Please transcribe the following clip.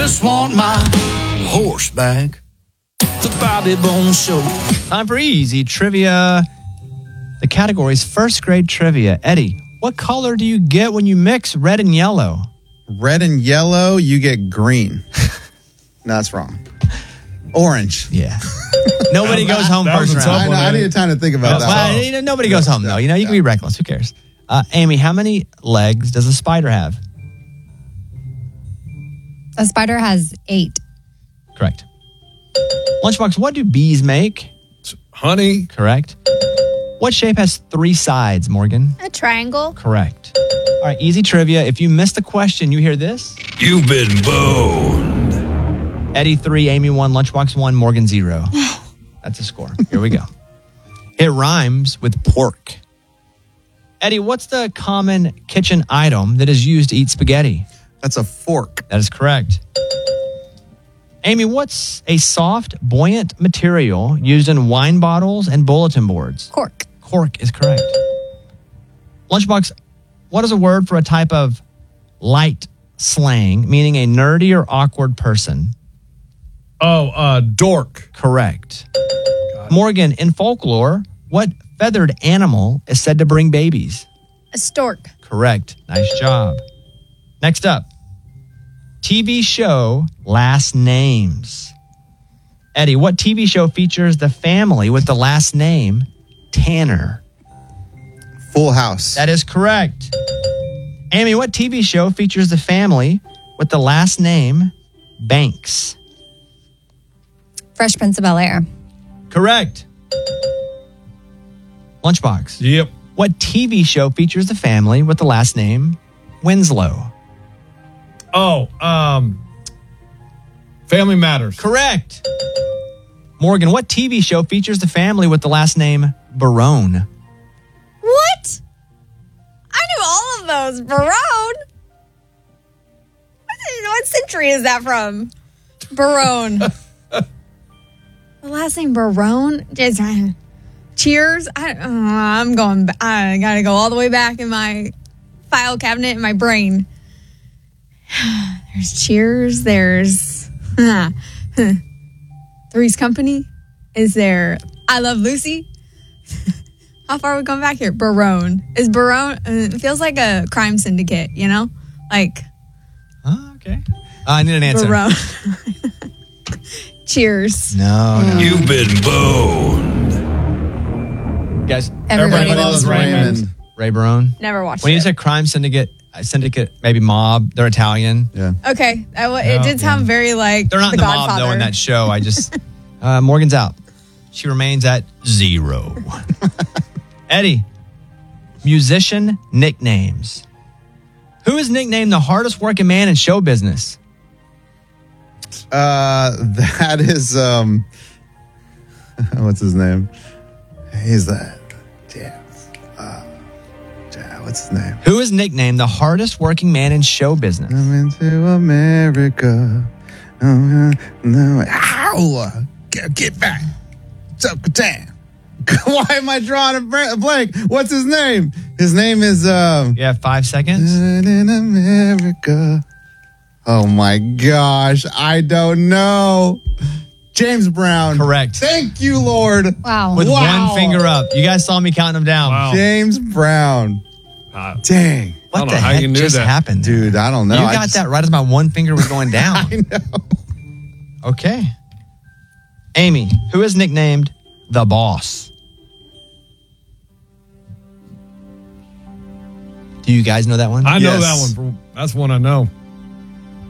just want my horse back. The Bobby Bones Show. Time for easy trivia. The category's first grade trivia. Eddie, what color do you get when you mix red and yellow? Red and yellow, you get green. No, that's wrong. Orange. Yeah. Nobody goes home first round. I need time to think about that. Well, nobody goes home, though. You can be reckless. Who cares? Amy, how many legs does a spider have? A spider has 8. Correct. Lunchbox, what do bees make? Honey. Correct. What shape has 3 sides, Morgan? A triangle. Correct. All right, easy trivia. If you missed the question, you hear this. You've been boned. Eddie 3, Amy 1, Lunchbox 1, Morgan 0. That's a score. Here we go. It rhymes with pork. Eddie, what's the common kitchen item that is used to eat spaghetti? That's a fork. That is correct. Amy, what's a soft, buoyant material used in wine bottles and bulletin boards? Cork. Cork is correct. Lunchbox, what is a word for a type of light slang, meaning a nerdy or awkward person? Dork. Correct. Morgan, in folklore, what feathered animal is said to bring babies? A stork. Correct. Nice job. Next up, TV show last names. Eddie, what TV show features the family with the last name Tanner? Full House. That is correct. Amy, what TV show features the family with the last name Banks? Fresh Prince of Bel-Air. Correct. Lunchbox. Yep. What TV show features the family with the last name Winslow? Family Matters. Correct. Morgan, what TV show features the family with the last name Barone? What? I knew all of those. Barone? What century is that from? Barone. The last name Barone? Cheers? I gotta go all the way back in my file cabinet in my brain. There's Cheers. There's Three's Company. Is there I Love Lucy? How far are we going back here? Barone. Is Barone, it feels like a crime syndicate, you know? Like. Oh, okay. I need an answer. Barone. Cheers. No. You've been boned. Guys, Everybody loves Raymond. Ray Barone. Never watched When it. you said crime syndicate, maybe mob, they're Italian. Yeah. Okay. It did sound very like They're not The in the mob, Godfather. though, in that show. I just, Morgan's out. She remains at 0. Eddie, musician nicknames. Who is nicknamed the hardest working man in show business? That is, what's his name? He's that. What's his name? Who is nicknamed the hardest working man in show business? I'm into America. No. Ow! Get back. Catan. Why am I drawing a blank? What's his name? His name is, You have 5 seconds. in America. Oh my gosh. I don't know. James Brown. Correct. Thank you, Lord. Wow. With Wow. one finger up. You guys saw me counting them down. Wow. James Brown. Dang. What don't the know how heck you knew just that. happened? Dude, I don't know. You got that right as my one finger was going down. I know. Okay. Amy, who is nicknamed the boss? Do you guys know that one? I know Yes. that one. That's one I know.